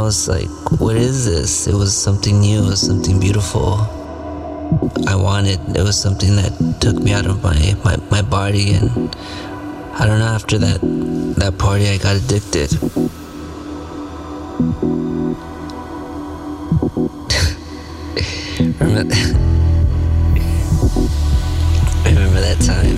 was like, what is this? It was something new, it was something beautiful. It was something that took me out of my body, and I don't know, after that party I got addicted. Remember that time?